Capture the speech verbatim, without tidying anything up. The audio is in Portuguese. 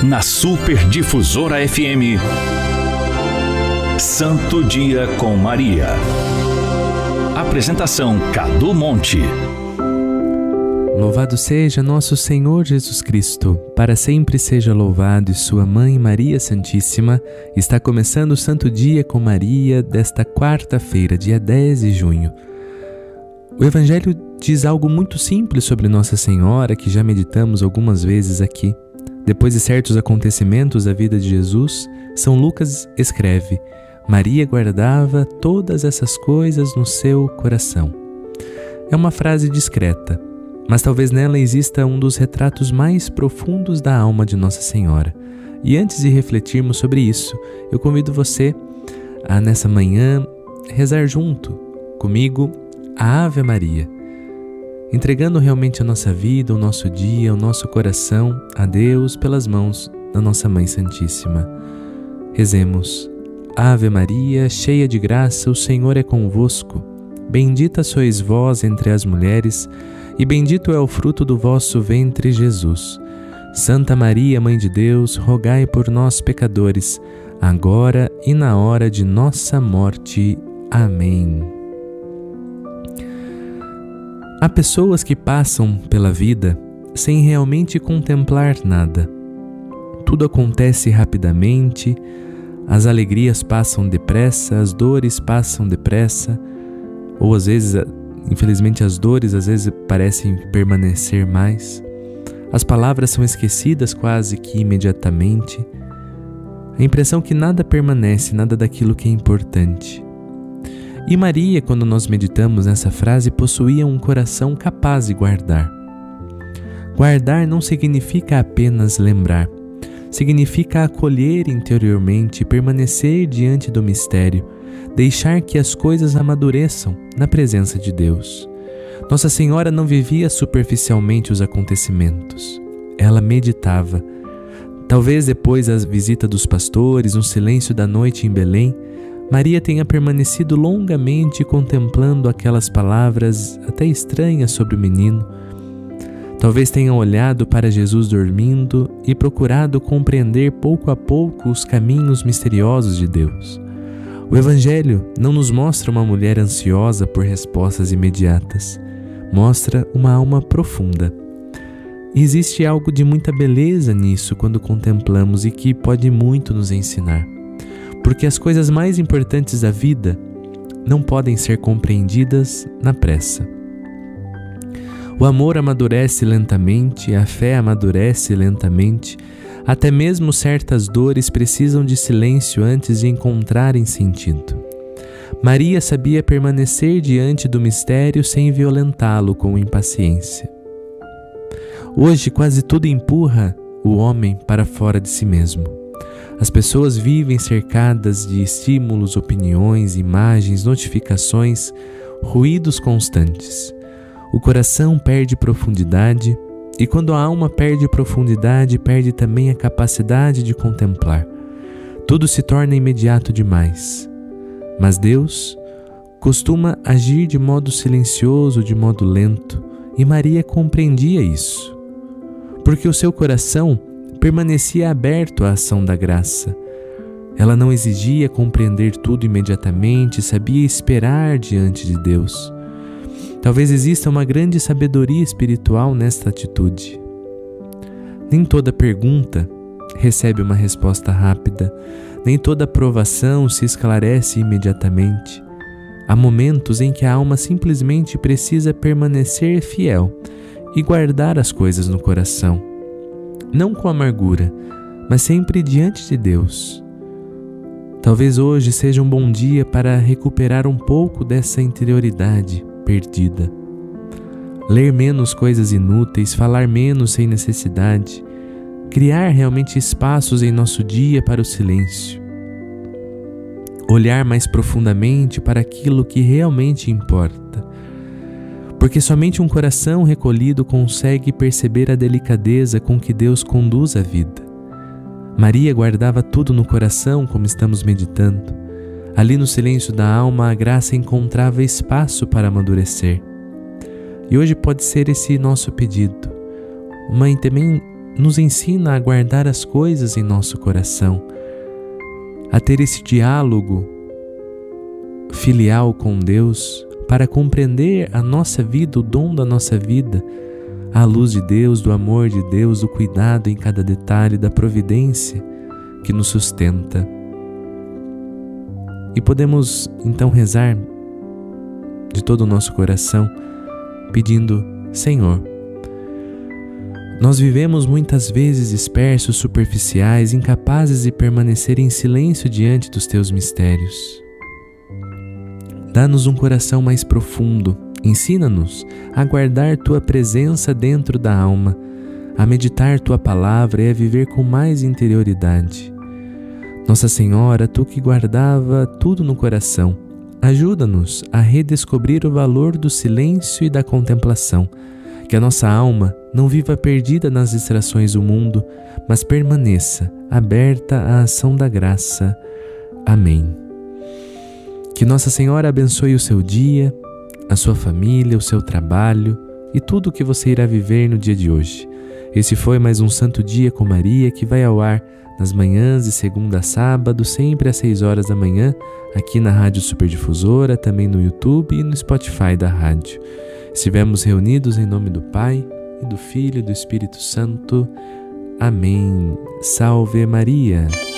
Na Super Difusora F M, Santo Dia com Maria. Apresentação Cadu Monte. Louvado seja nosso Senhor Jesus Cristo, para sempre seja louvado, e sua Mãe Maria Santíssima. Está começando o Santo Dia com Maria desta quarta-feira, dia dez de junho. O Evangelho diz algo muito simples sobre Nossa Senhora, que já meditamos algumas vezes aqui. Depois de certos acontecimentos da vida de Jesus, São Lucas escreve: Maria guardava todas essas coisas no seu coração. É uma frase discreta, mas talvez nela exista um dos retratos mais profundos da alma de Nossa Senhora. E antes de refletirmos sobre isso, eu convido você a, nessa manhã, rezar junto comigo a Ave Maria, entregando realmente a nossa vida, o nosso dia, o nosso coração a Deus pelas mãos da nossa Mãe Santíssima. Rezemos. Ave Maria, cheia de graça, o Senhor é convosco. Bendita sois vós entre as mulheres, e bendito é o fruto do vosso ventre, Jesus. Santa Maria, Mãe de Deus, rogai por nós, pecadores, agora e na hora de nossa morte. Amém. Há pessoas que passam pela vida sem realmente contemplar nada. Tudo acontece rapidamente, as alegrias passam depressa, as dores passam depressa, ou às vezes, infelizmente, as dores às vezes parecem permanecer mais. As palavras são esquecidas quase que imediatamente. A impressão que nada permanece, nada daquilo que é importante. E Maria, quando nós meditamos nessa frase, possuía um coração capaz de guardar. Guardar não significa apenas lembrar, significa acolher interiormente, permanecer diante do mistério, deixar que as coisas amadureçam na presença de Deus. Nossa Senhora não vivia superficialmente os acontecimentos, ela meditava. Talvez depois da visita dos pastores, no silêncio da noite em Belém, Maria tenha permanecido longamente contemplando aquelas palavras até estranhas sobre o menino. Talvez tenha olhado para Jesus dormindo e procurado compreender pouco a pouco os caminhos misteriosos de Deus. O Evangelho não nos mostra uma mulher ansiosa por respostas imediatas. Mostra uma alma profunda. E existe algo de muita beleza nisso quando contemplamos e que pode muito nos ensinar. Porque as coisas mais importantes da vida não podem ser compreendidas na pressa. O amor amadurece lentamente, a fé amadurece lentamente, até mesmo certas dores precisam de silêncio antes de encontrarem sentido. Maria sabia permanecer diante do mistério sem violentá-lo com impaciência. Hoje quase tudo empurra o homem para fora de si mesmo. As pessoas vivem cercadas de estímulos, opiniões, imagens, notificações, ruídos constantes. O coração perde profundidade, e quando a alma perde profundidade, perde também a capacidade de contemplar. Tudo se torna imediato demais. Mas Deus costuma agir de modo silencioso, de modo lento, e Maria compreendia isso, porque o seu coração permanecia aberto à ação da graça. Ela não exigia compreender tudo imediatamente, sabia esperar diante de Deus. Talvez exista uma grande sabedoria espiritual nesta atitude. Nem toda pergunta recebe uma resposta rápida, nem toda provação se esclarece imediatamente. Há momentos em que a alma simplesmente precisa permanecer fiel e guardar as coisas no coração. Não com amargura, mas sempre diante de Deus. Talvez hoje seja um bom dia para recuperar um pouco dessa interioridade perdida. Ler menos coisas inúteis, falar menos sem necessidade, criar realmente espaços em nosso dia para o silêncio. Olhar mais profundamente para aquilo que realmente importa. Porque somente um coração recolhido consegue perceber a delicadeza com que Deus conduz a vida. Maria guardava tudo no coração, como estamos meditando. Ali no silêncio da alma, a graça encontrava espaço para amadurecer. E hoje pode ser esse nosso pedido. Mãe, também nos ensina a guardar as coisas em nosso coração, a ter esse diálogo filial com Deus para compreender a nossa vida, o dom da nossa vida, à luz de Deus, do amor de Deus, do cuidado em cada detalhe, da providência que nos sustenta. E podemos então rezar de todo o nosso coração, pedindo: Senhor, nós vivemos muitas vezes dispersos, superficiais, incapazes de permanecer em silêncio diante dos Teus mistérios. Dá-nos um coração mais profundo, ensina-nos a guardar Tua presença dentro da alma, a meditar Tua palavra e a viver com mais interioridade. Nossa Senhora, Tu que guardava tudo no coração, ajuda-nos a redescobrir o valor do silêncio e da contemplação, que a nossa alma não viva perdida nas distrações do mundo, mas permaneça aberta à ação da graça. Amém. Que Nossa Senhora abençoe o seu dia, a sua família, o seu trabalho e tudo o que você irá viver no dia de hoje. Esse foi mais um Santo Dia com Maria, que vai ao ar nas manhãs de segunda a sábado, sempre às seis horas da manhã, aqui na Rádio Superdifusora, também no YouTube e no Spotify da rádio. Estivemos reunidos em nome do Pai, e do Filho e do Espírito Santo. Amém. Salve Maria!